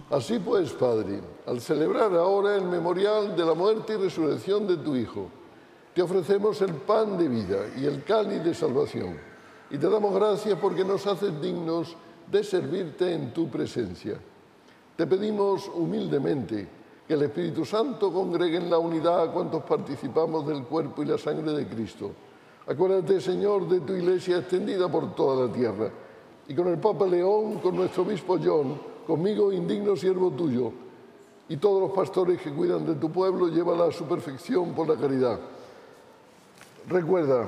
Así pues, Padre, al celebrar ahora el memorial de la muerte y resurrección de tu Hijo, te ofrecemos el pan de vida y el cáliz de salvación, y te damos gracias porque nos haces dignos de servirte en tu presencia. Te pedimos humildemente que el Espíritu Santo congregue en la unidad a cuantos participamos del cuerpo y la sangre de Cristo. Acuérdate, Señor, de tu Iglesia extendida por toda la tierra, y con el Papa León, con nuestro obispo John, conmigo, indigno siervo tuyo, y todos los pastores que cuidan de tu pueblo, llévala a su perfección por la caridad. Recuerda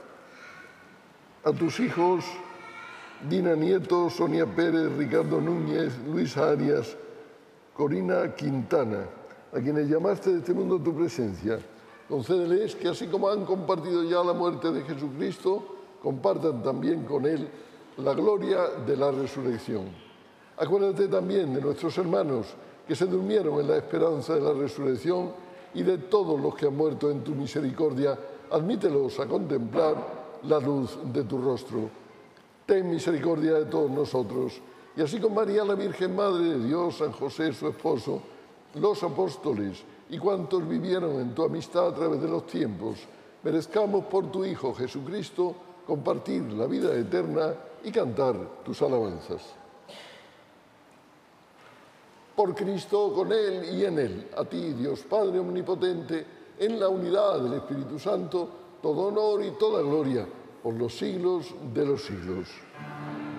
a tus hijos Dina Nieto, Sonia Pérez, Ricardo Núñez, Luis Arias, Corina Quintana, a quienes llamaste de este mundo a tu presencia. Concédeles que, así como han compartido ya la muerte de Jesucristo, compartan también con Él la gloria de la resurrección. Acuérdate también de nuestros hermanos que se durmieron en la esperanza de la resurrección y de todos los que han muerto en tu misericordia. Admítelos a contemplar la luz de tu rostro. Ten misericordia de todos nosotros, y así con María, la Virgen Madre de Dios, San José, su esposo, los apóstoles y cuantos vivieron en tu amistad a través de los tiempos, merezcamos por tu Hijo Jesucristo compartir la vida eterna y cantar tus alabanzas. Por Cristo, con Él y en Él, a ti, Dios Padre Omnipotente, en la unidad del Espíritu Santo, todo honor y toda gloria por los siglos de los siglos.